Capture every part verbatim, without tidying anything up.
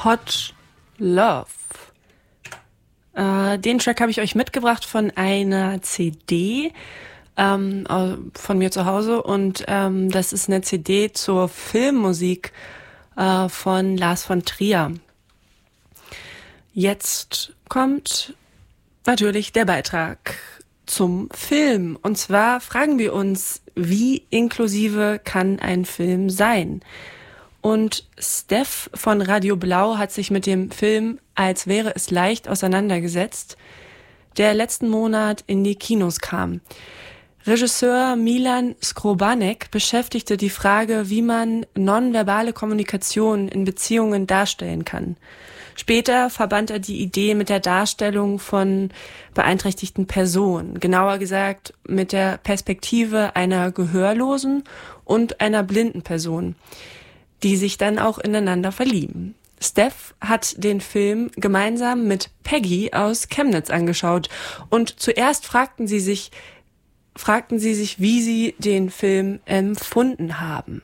Hot Love. Äh, den Track habe ich euch mitgebracht von einer C D ähm, von mir zu Hause und ähm, das ist eine C D zur Filmmusik äh, von Lars von Trier. Jetzt kommt natürlich der Beitrag zum Film. Und zwar fragen wir uns, wie inklusive kann ein Film sein? Und Steph von Radio Blau hat sich mit dem Film Als wäre es leicht auseinandergesetzt, der letzten Monat in die Kinos kam. Regisseur Milan Skrobanek beschäftigte die Frage, wie man nonverbale Kommunikation in Beziehungen darstellen kann. Später verband er die Idee mit der Darstellung von beeinträchtigten Personen, genauer gesagt mit der Perspektive einer gehörlosen und einer blinden Person, die sich dann auch ineinander verlieben. Steph hat den Film gemeinsam mit Peggy aus Chemnitz angeschaut und zuerst fragten sie sich, fragten sie sich, wie sie den Film empfunden haben.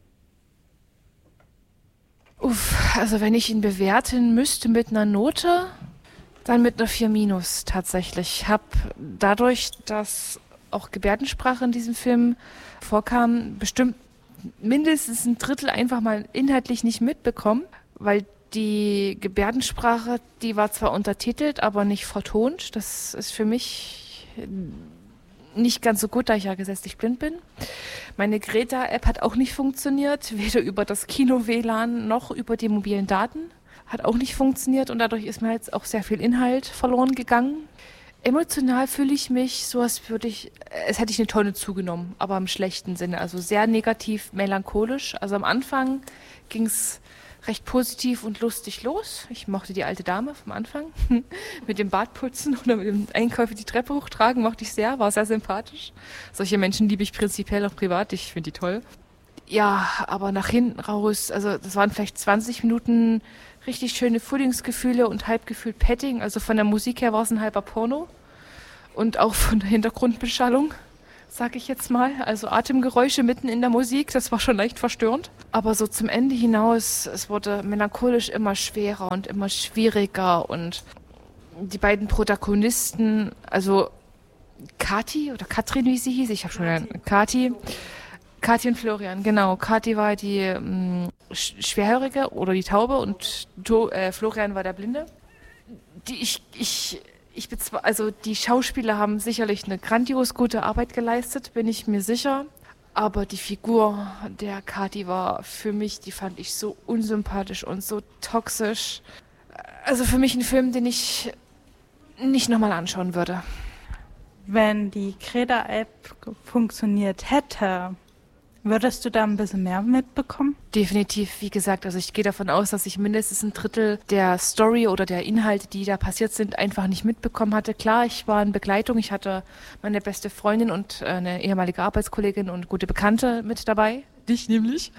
Uff, also wenn ich ihn bewerten müsste mit einer Note, dann mit einer vier minus tatsächlich. Ich habe dadurch, dass auch Gebärdensprache in diesem Film vorkam, bestimmt mindestens ein Drittel einfach mal inhaltlich nicht mitbekommen, weil die Gebärdensprache, die war zwar untertitelt, aber nicht vertont. Das ist für mich nicht ganz so gut, da ich ja gesetzlich blind bin. Meine Greta-App hat auch nicht funktioniert, weder über das Kino-W L A N noch über die mobilen Daten. Hat auch nicht funktioniert und dadurch ist mir jetzt auch sehr viel Inhalt verloren gegangen. Emotional fühle ich mich so, als würde ich, als hätte ich eine Tonne zugenommen, aber im schlechten Sinne. Also sehr negativ, melancholisch. Also am Anfang ging es recht positiv und lustig los. Ich mochte die alte Dame vom Anfang. Mit dem Bartputzen oder mit dem Einkäufe die Treppe hochtragen mochte ich sehr, war sehr sympathisch. Solche Menschen liebe ich prinzipiell auch privat, ich finde die toll. Ja, aber nach hinten raus, also das waren vielleicht zwanzig Minuten richtig schöne Frühlingsgefühle und halb gefühlt Petting. Also von der Musik her war es ein halber Porno. Und auch von der Hintergrundbeschallung, sag ich jetzt mal. Also Atemgeräusche mitten in der Musik, das war schon leicht verstörend. Aber so zum Ende hinaus, es wurde melancholisch immer schwerer und immer schwieriger. Und die beiden Protagonisten, also Kathi oder Katrin, wie sie hieß, ich habe schon einen Kathi. Kathi und Florian, genau. Kathi war die ähm, Schwerhörige oder die Taube und to- äh, Florian war der Blinde. Die ich, ich, ich bezwe- also die Schauspieler haben sicherlich eine grandios gute Arbeit geleistet, bin ich mir sicher. Aber die Figur der Kathi war für mich, die fand ich so unsympathisch und so toxisch. Also für mich ein Film, den ich nicht nochmal anschauen würde. Wenn die Greta-App funktioniert hätte, würdest du da ein bisschen mehr mitbekommen? Definitiv, wie gesagt, also ich gehe davon aus, dass ich mindestens ein Drittel der Story oder der Inhalte, die da passiert sind, einfach nicht mitbekommen hatte. Klar, ich war in Begleitung, ich hatte meine beste Freundin und eine ehemalige Arbeitskollegin und gute Bekannte mit dabei, dich nämlich.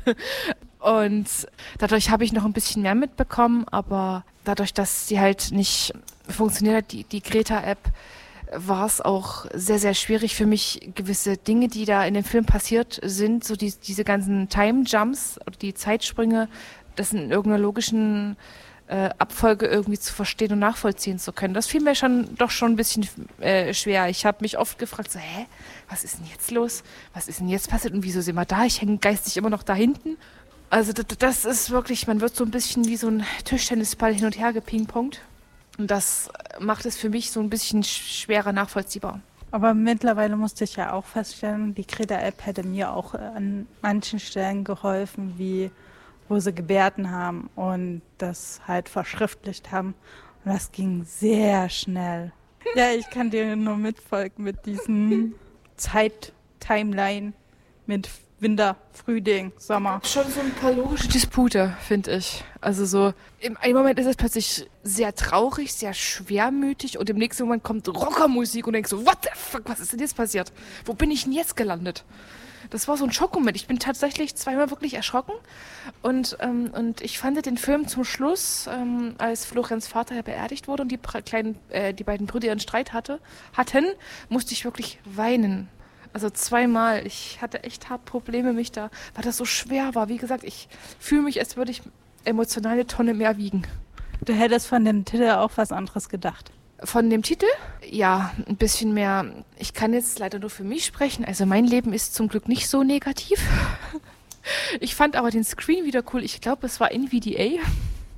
Und dadurch habe ich noch ein bisschen mehr mitbekommen, aber dadurch, dass sie halt nicht funktioniert hat, die, die Greta-App, war es auch sehr, sehr schwierig für mich, gewisse Dinge, die da in dem Film passiert sind, so die, diese ganzen Time-Jumps oder die Zeitsprünge, das in irgendeiner logischen äh, Abfolge irgendwie zu verstehen und nachvollziehen zu können. Das fiel mir schon doch schon ein bisschen äh, schwer. Ich habe mich oft gefragt, so, hä, was ist denn jetzt los? Was ist denn jetzt passiert und wieso sind wir da? Ich hänge geistig immer noch da hinten. Also das, das ist wirklich, man wird so ein bisschen wie so ein Tischtennisball hin und her gepingpongt. Und das macht es für mich so ein bisschen schwerer nachvollziehbar. Aber mittlerweile musste ich ja auch feststellen, die Greta-App hätte mir auch an manchen Stellen geholfen, wie wo sie Gebärden haben und das halt verschriftlicht haben. Und das ging sehr schnell. Ja, ich kann dir nur mitfolgen mit diesen Zeit-Timeline mit Winter, Frühling, Sommer. Schon so ein paar logische Dispute, finde ich. Also so, im einen Moment ist es plötzlich sehr traurig, sehr schwermütig und im nächsten Moment kommt Rockermusik und denkst so, what the fuck, was ist denn jetzt passiert? Wo bin ich denn jetzt gelandet? Das war so ein Schockmoment. Ich bin tatsächlich zweimal wirklich erschrocken und, ähm, und ich fand den Film zum Schluss, ähm, als Florians Vater beerdigt wurde und die, kleinen, äh, die beiden Brüder ihren Streit hatte, hatten, musste ich wirklich weinen. Also zweimal. Ich hatte echt hart Probleme, mich da, weil das so schwer war. Wie gesagt, ich fühle mich, als würde ich emotional eine Tonne mehr wiegen. Du hättest von dem Titel auch was anderes gedacht. Von dem Titel? Ja, ein bisschen mehr. Ich kann jetzt leider nur für mich sprechen. Also mein Leben ist zum Glück nicht so negativ. Ich fand aber den Screen wieder cool. Ich glaube, es war N V D A,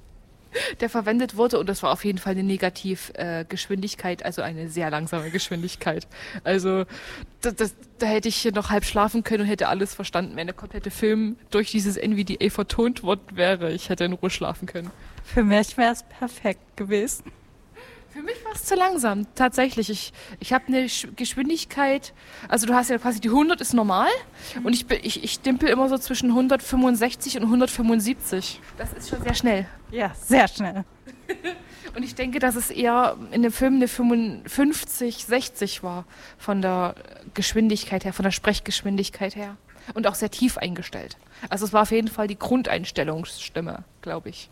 der verwendet wurde. Und das war auf jeden Fall eine Negativgeschwindigkeit, äh, also eine sehr langsame Geschwindigkeit. Also das, das, da hätte ich noch halb schlafen können und hätte alles verstanden, wenn der komplette Film durch dieses N V D A vertont worden wäre. Ich hätte in Ruhe schlafen können. Für mich wäre es perfekt gewesen. Für mich war es zu langsam, tatsächlich. Ich, ich habe eine Geschwindigkeit, also du hast ja quasi die hundert ist normal und ich, ich, ich dimpel immer so zwischen hundertfünfundsechzig und hundertfünfundsiebzig. Das ist schon sehr schnell. Ja, sehr schnell. Und ich denke, dass es eher in dem Film eine fünfundfünfzig, sechzig war von der Geschwindigkeit her, von der Sprechgeschwindigkeit her. Und auch sehr tief eingestellt. Also es war auf jeden Fall die Grundeinstellungsstimme, glaube ich.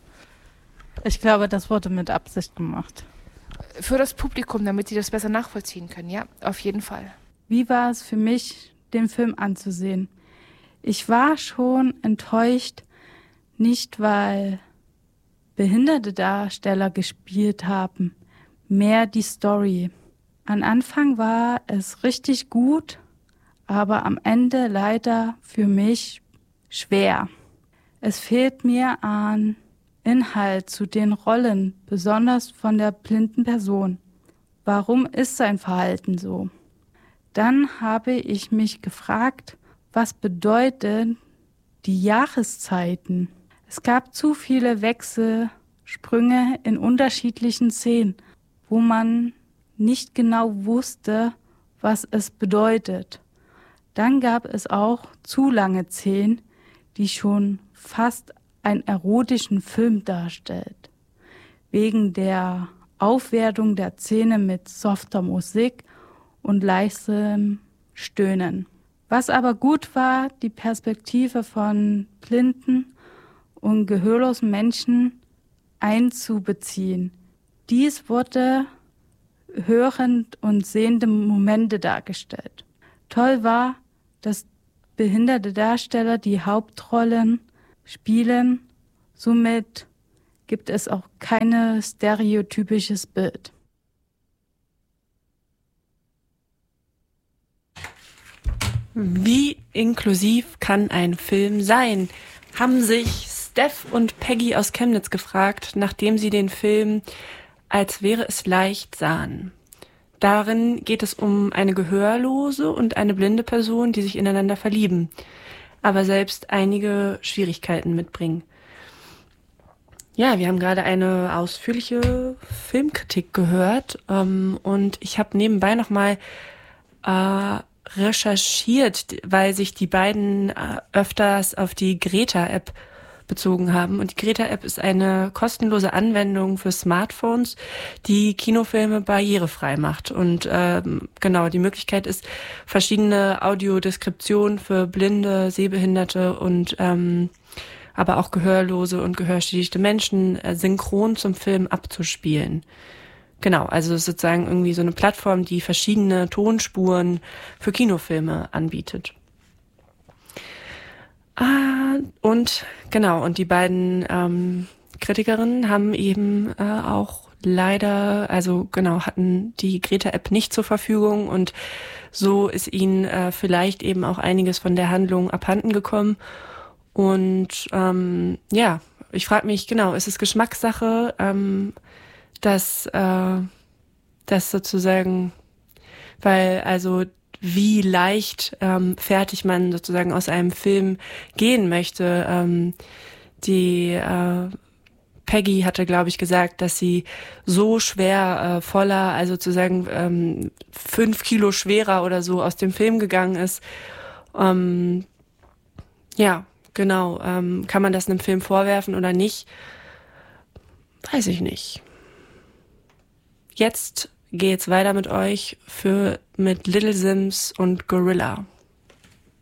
Ich glaube, das wurde mit Absicht gemacht. Für das Publikum, damit sie das besser nachvollziehen können, ja, auf jeden Fall. Wie war es für mich, den Film anzusehen? Ich war schon enttäuscht, nicht weil behinderte Darsteller gespielt haben, mehr die Story. Am Anfang war es richtig gut, aber am Ende leider für mich schwer. Es fehlt mir an Inhalt zu den Rollen, besonders von der blinden Person. Warum ist sein Verhalten so? Dann habe ich mich gefragt, was bedeuten die Jahreszeiten? Es gab zu viele Wechselsprünge in unterschiedlichen Szenen, wo man nicht genau wusste, was es bedeutet. Dann gab es auch zu lange Szenen, die schon fast einen erotischen Film darstellt. Wegen der Aufwertung der Szene mit softer Musik und leisem Stöhnen. Was aber gut war, die Perspektive von blinden und gehörlosen Menschen einzubeziehen. Dies wurde hörend und sehende Momente dargestellt. Toll war, dass behinderte Darsteller die Hauptrollen spielen. Somit gibt es auch kein stereotypisches Bild. Wie inklusiv kann ein Film sein? Haben sich Steph und Peggy aus Chemnitz gefragt, nachdem sie den Film Als wäre es leicht sahen. Darin geht es um eine gehörlose und eine blinde Person, die sich ineinander verlieben, aber selbst einige Schwierigkeiten mitbringen. Ja, wir haben gerade eine ausführliche Filmkritik gehört ähm, und ich habe nebenbei nochmal äh, recherchiert, weil sich die beiden äh, öfters auf die Greta-App bezogen haben. Und die Greta-App ist eine kostenlose Anwendung für Smartphones, die Kinofilme barrierefrei macht. Und ähm, genau, die Möglichkeit ist, verschiedene Audiodeskriptionen für Blinde, Sehbehinderte und ähm, aber auch gehörlose und gehörschädigte Menschen äh, synchron zum Film abzuspielen. Genau, also sozusagen irgendwie so eine Plattform, die verschiedene Tonspuren für Kinofilme anbietet. Ah, und genau, und die beiden ähm, Kritikerinnen haben eben äh, auch leider, also genau, hatten die Greta-App nicht zur Verfügung und so ist ihnen äh, vielleicht eben auch einiges von der Handlung abhanden gekommen. Und ähm, ja, ich frage mich, genau, ist es Geschmackssache, ähm, dass äh, das sozusagen, weil also wie leicht ähm, fertig man sozusagen aus einem Film gehen möchte. Ähm, die äh, Peggy hatte, glaube ich, gesagt, dass sie so schwer, äh, voller, also sozusagen ähm, fünf Kilo schwerer oder so aus dem Film gegangen ist. Ähm, ja, genau. Ähm, kann man das einem Film vorwerfen oder nicht? Weiß ich nicht. Jetzt geht's weiter mit euch für mit Little Sims und Gorilla.